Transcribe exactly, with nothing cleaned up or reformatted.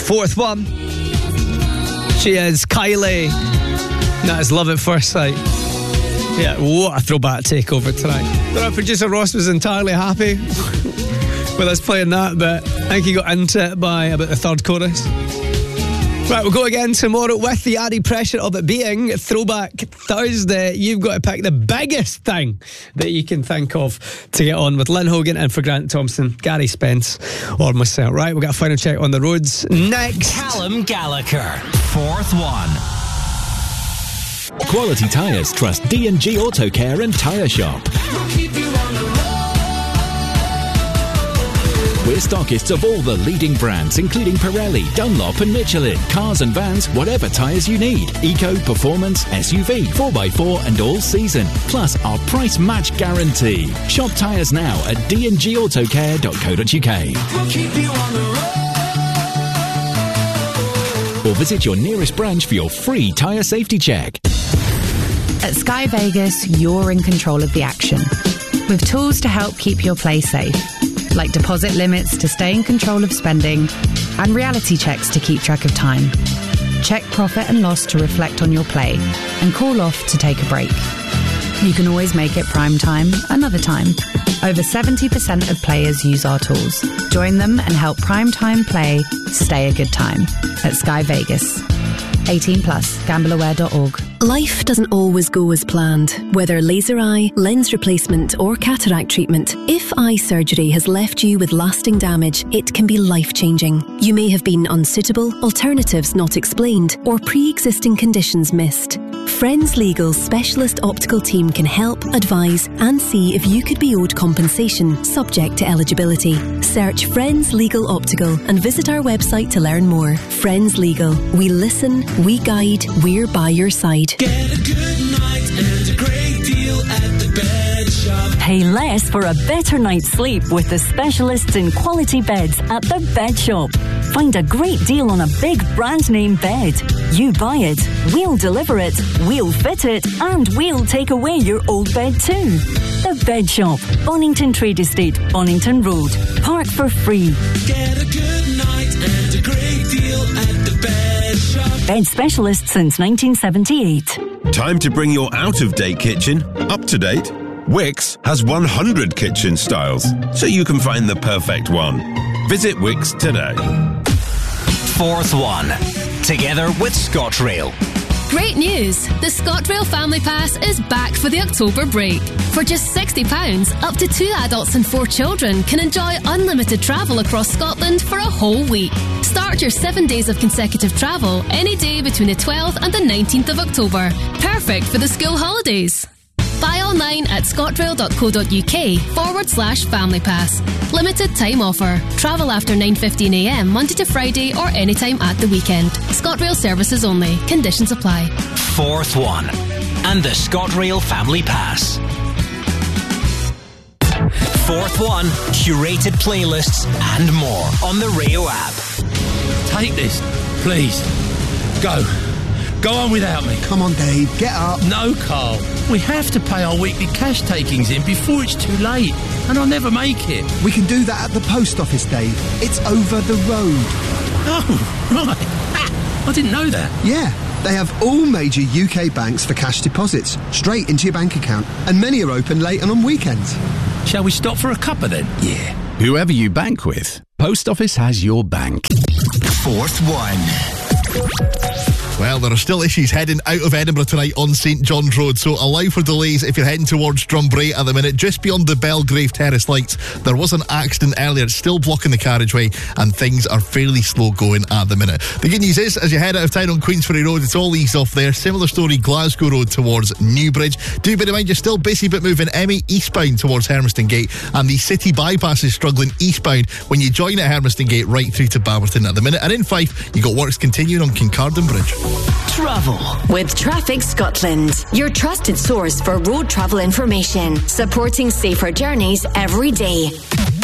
fourth one. She is Kylie. That is Love at First Sight. Yeah, what a throwback takeover tonight. Our producer Ross was entirely happy with us playing that, but I think he got into it by about the third chorus. Right, we'll go again tomorrow with the added pressure of it being Throwback Thursday. You've got to pick the biggest thing that you can think of to get on with Lynn Hogan and for Grant Thompson, Gary Spence or myself. Right, we'll get a final check on the roads next. Callum Gallagher, fourth one. Quality tyres trust D and G Auto Care and Tyre Shop. We're stockists of all the leading brands, including Pirelli, Dunlop and Michelin. Cars and vans, whatever tyres you need. Eco, performance, S U V, four by four and all season. Plus our price match guarantee. Shop tyres now at d and g autocare dot co dot u k. We'll keep you on the road. Or visit your nearest branch for your free tyre safety check. At Sky Vegas, you're in control of the action. With tools to help keep your play safe. Like deposit limits to stay in control of spending and reality checks to keep track of time. Check profit and loss to reflect on your play and call off to take a break. You can always make it prime time another time. Over seventy percent of players use our tools. Join them and help prime time play stay a good time at Sky Vegas. eighteen plus, gamble aware dot org. Life doesn't always go as planned. Whether laser eye, lens replacement or cataract treatment, if eye surgery has left you with lasting damage, it can be life-changing. You may have been unsuitable, alternatives not explained, or pre-existing conditions missed. Friends Legal's specialist optical team can help, advise and see if you could be owed compensation, subject to eligibility. Search Friends Legal Optical and visit our website to learn more. Friends Legal. We listen, we guide, we're by your side. Get a good night and a great deal at the Bed Shop. Pay less for a better night's sleep with the specialists in quality beds at the Bed Shop. Find a great deal on a big brand name bed. You buy it, we'll deliver it, we'll fit it, and we'll take away your old bed too. The Bed Shop, Bonington Trade Estate, Bonington Road. Park for free. Get a good night and a great deal at the Bed Shop. Bed specialist since nineteen seventy-eight. Time to bring your out-of-date kitchen up to date. Wix has one hundred kitchen styles, so you can find the perfect one. Visit Wix today. Fourth one. Together with ScotRail. Great news! The ScotRail Family Pass is back for the October break. For just sixty pounds, up to two adults and four children can enjoy unlimited travel across Scotland for a whole week. Start your seven days of consecutive travel any day between the twelfth and the nineteenth of October. Perfect for the school holidays. Buy online at scotrail.co.uk forward slash family pass. Limited time offer. Travel after nine fifteen a m Monday to Friday or anytime at the weekend. ScotRail services only. Conditions apply. Fourth one. And the ScotRail Family Pass. Fourth one. Curated playlists and more on the Rio app. Take this, please. Go. Go on without me. Come on, Dave, get up. No, Carl. We have to pay our weekly cash takings in before it's too late, and I'll never make it. We can do that at the post office, Dave. It's over the road. Oh, right. Ah, I didn't know that. Yeah, they have all major U K banks for cash deposits, straight into your bank account, and many are open late and on weekends. Shall we stop for a cuppa then? Yeah. Whoever you bank with, Post Office has your bank. Fourth one. Well, there are still issues heading out of Edinburgh tonight on St John's Road, so allow for delays if you're heading towards Drumbray at the minute. Just beyond the Belgrave Terrace lights, there was an accident earlier. It's still blocking the carriageway and things are fairly slow going at the minute. The good news is, as you head out of town on Queensferry Road, it's all eased off there. Similar story, Glasgow Road towards Newbridge. Do bear in mind, you're still busy but moving M eight eastbound towards Hermiston Gate, and the city bypass is struggling eastbound when you join at Hermiston Gate right through to Baberton at the minute. And in Fife, you got works continuing on Kincardine Bridge. Travel with Traffic Scotland, your trusted source for road travel information, supporting safer journeys every day.